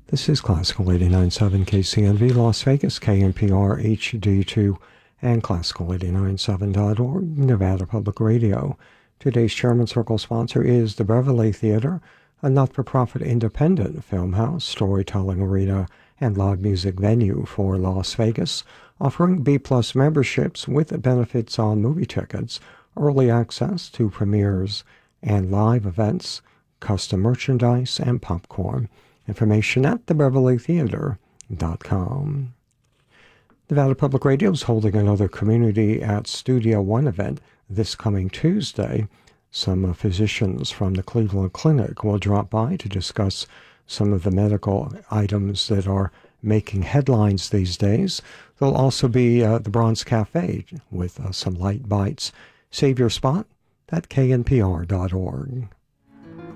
This is Classical 89.7 KCNV Las Vegas, KNPR HD2, and Classical897.org, Nevada Public Radio. Today's Chairman Circle sponsor is the Beverly Theater, a not-for-profit independent film house, storytelling arena, and live music venue for Las Vegas, offering B-Plus memberships with benefits on movie tickets, early access to premieres and live events, custom merchandise, and popcorn. Information at thebeverlytheater.com. Nevada Public Radio is holding another Community at Studio One event this coming Tuesday. Some physicians from the Cleveland Clinic will drop by to discuss some of the medical items that are making headlines these days. There'll also be the Bronze Cafe with some light bites. Save your spot at knpr.org.